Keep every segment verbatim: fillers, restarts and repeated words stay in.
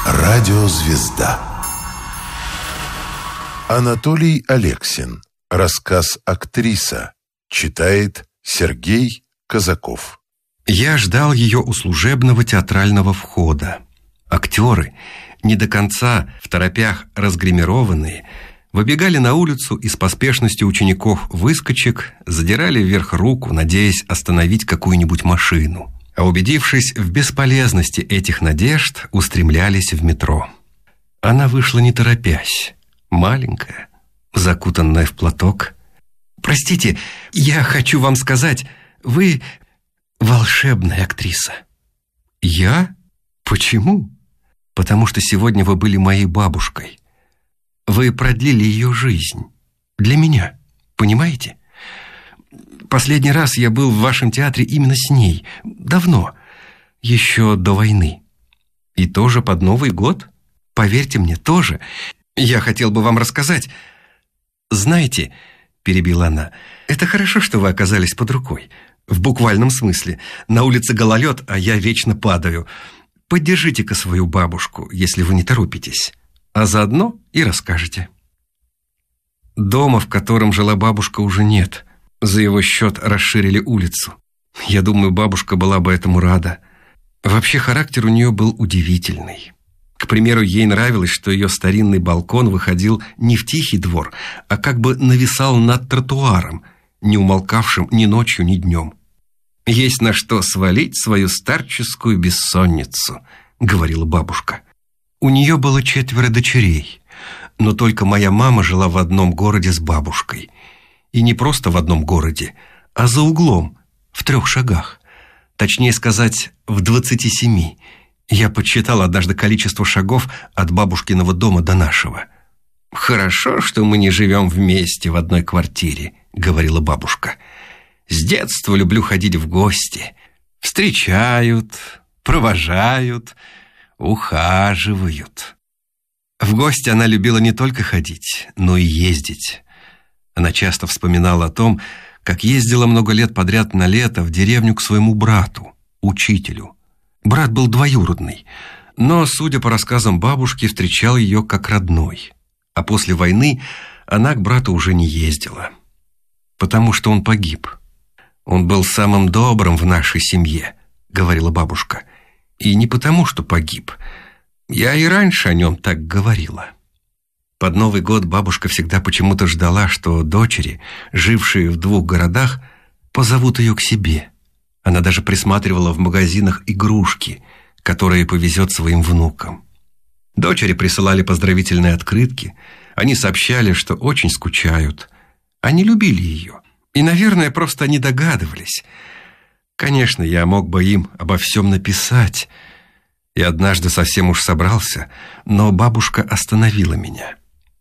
Радиозвезда. Анатолий Алексин. Рассказ «Актриса». Читает Сергей Казаков. Я ждал ее у служебного театрального входа. Актеры, не до конца, в торопях разгримированные, выбегали на улицу и с поспешностью учеников-выскочек задирали вверх руку, надеясь остановить какую-нибудь машину. А убедившись в бесполезности этих надежд, устремлялись в метро. Она вышла не торопясь, маленькая, закутанная в платок. «Простите, я хочу вам сказать, вы волшебная актриса». «Я? Почему?» «Потому что сегодня вы были моей бабушкой. Вы продлили ее жизнь. Для меня. Понимаете? Последний раз я был в вашем театре именно с ней. Давно. Еще до войны. И тоже под Новый год. Поверьте мне, тоже. Я хотел бы вам рассказать. Знаете, — перебила она, — это хорошо, что вы оказались под рукой. В буквальном смысле. На улице гололед, а я вечно падаю. Поддержите-ка свою бабушку, если вы не торопитесь. А заодно и расскажете». Дома, в котором жила бабушка, уже нет. За его счет расширили улицу. Я думаю, бабушка была бы этому рада. Вообще характер у нее был удивительный. К примеру, ей нравилось, что ее старинный балкон выходил не в тихий двор, а как бы нависал над тротуаром, не умолкавшим ни ночью, ни днем. «Есть на что свалить свою старческую бессонницу», — говорила бабушка. У нее было четверо дочерей, но только моя мама жила в одном городе с бабушкой. И не просто в одном городе, а за углом, в трех шагах. Точнее сказать, в двадцати семи. Я подсчитал однажды количество шагов от бабушкиного дома до нашего. «Хорошо, что мы не живем вместе в одной квартире», — говорила бабушка. «С детства люблю ходить в гости. Встречают, провожают, ухаживают». В гости она любила не только ходить, но и ездить. Она часто вспоминала о том, как ездила много лет подряд на лето в деревню к своему брату, учителю. Брат был двоюродный, но, судя по рассказам бабушки, встречал ее как родной. А после войны она к брату уже не ездила, потому что он погиб. «Он был самым добрым в нашей семье», — говорила бабушка. «И не потому, что погиб. Я и раньше о нем так говорила». Под Новый год бабушка всегда почему-то ждала, что дочери, жившие в двух городах, позовут ее к себе. Она даже присматривала в магазинах игрушки, которые повезет своим внукам. Дочери присылали поздравительные открытки. Они сообщали, что очень скучают. Они любили ее. И, наверное, просто не догадывались. Конечно, я мог бы им обо всем написать. И однажды совсем уж собрался, но бабушка остановила меня.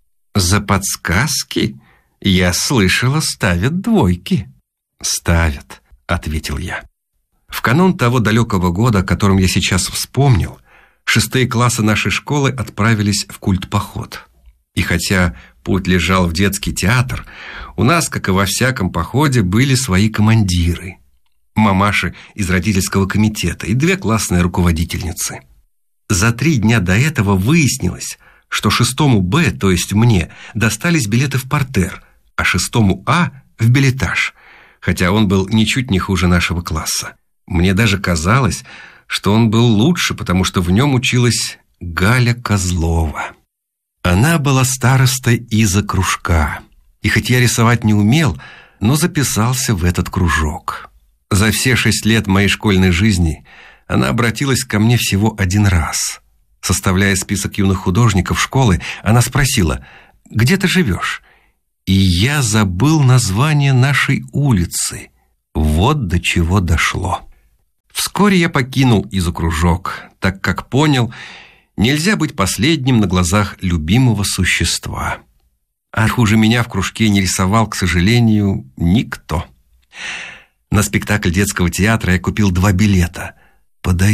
«За подсказки, я слышала, ставят двойки». «Ставят», — ответил я. В канун того далекого года, о котором я сейчас вспомнил, шестые классы нашей школы отправились в культпоход. И хотя путь лежал в детский театр, у нас, как и во всяком походе, были свои командиры. Мамаши из родительского комитета и две классные руководительницы. За три дня до этого выяснилось, что шестому Б, то есть мне, достались билеты в партер, а шестому А в билетаж, хотя он был ничуть не хуже нашего класса. Мне даже казалось, что он был лучше, потому что в нем училась Галя Козлова. Она была старостой из-за кружка, и хоть я рисовать не умел, но записался в этот кружок. За все шесть лет моей школьной жизни она обратилась ко мне всего один раз. Составляя список юных художников школы, она спросила: «Где ты живешь?» И я забыл название нашей улицы. Вот до чего дошло. Вскоре я покинул изокружок, так как понял, нельзя быть последним на глазах любимого существа. А хуже меня в кружке не рисовал, к сожалению, никто. На спектакль детского театра я купил два билета. Подай